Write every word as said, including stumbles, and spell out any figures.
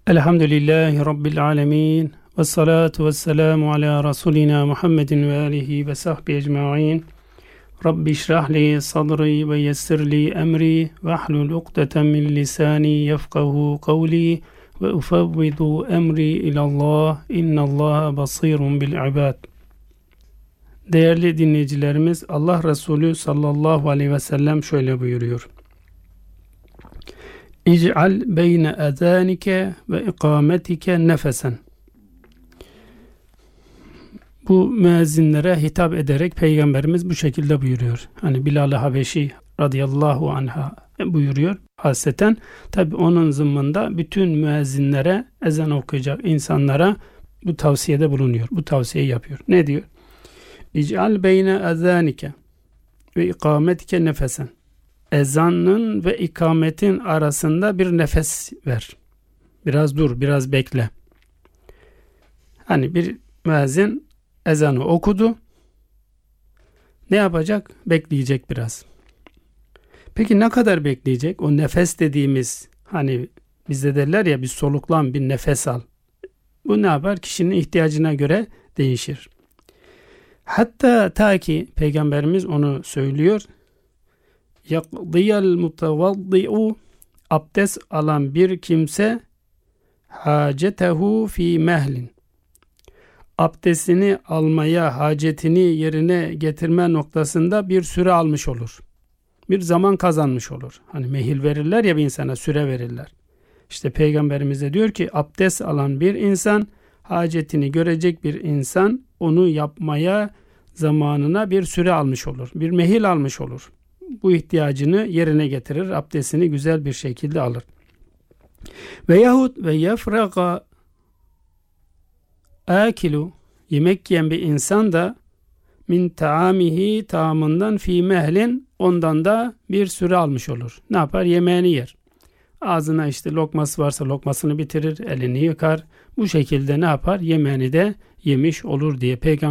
Elhamdülillahi Rabbil alemin. Ve salatu ve selamu ala Resulina Muhammedin ve alihi ve sahbihi ecma'in. Rabbi şrahli sadri ve yessirli emri ve ahlul ukdeten min lisani yefkahu kavli ve ufevvidu emri ilallah. İnnallâhe basirun bil ibad. Değerli dinleyicilerimiz, Allah Resulü sallallahu aleyhi ve sellem şöyle buyuruyor. İc'al beyne ezânike ve ikametike nefesen. Bu müezzinlere hitap ederek Peygamberimiz bu şekilde buyuruyor. Hani Bilal-i Habeşi radıyallahu anha buyuruyor hasreten. Tabi onun zımmında bütün müezzinlere, ezan okuyacak insanlara bu tavsiyede bulunuyor. Bu tavsiyeyi yapıyor. Ne diyor? İc'al beyne ezânike ve ikametike nefesen. Ezanın ve ikametin arasında bir nefes ver. Biraz dur, biraz bekle. Hani bir müezzin ezanı okudu. Ne yapacak? Bekleyecek biraz. Peki ne kadar bekleyecek? O nefes dediğimiz, hani bizde derler ya, bir soluklan, bir nefes al. Bu ne yapar? Kişinin ihtiyacına göre değişir. Hatta ta ki Peygamberimiz onu söylüyor. Yakdiyel mutevaddi'u, abdest alan bir kimse hacetehu fi mehlin, abdestini almaya, hacetini yerine getirme noktasında bir süre almış olur. Bir zaman kazanmış olur. Hani mehil verirler ya bir insana, süre verirler. İşte Peygamberimize diyor ki abdest alan bir insan, hacetini görecek bir insan, onu yapmaya zamanına bir süre almış olur. Bir mehil almış olur. Bu ihtiyacını yerine getirir. Abdestini güzel bir şekilde alır. Veyahut ve yefraga akilu, yemek yiyen bir insan da min taamihi, taamından fi mehlin, ondan da bir süre almış olur. Ne yapar? Yemeğini yer. Ağzına işte lokması varsa lokmasını bitirir, elini yıkar. Bu şekilde ne yapar? Yemeğini de yemiş olur diye Peygamber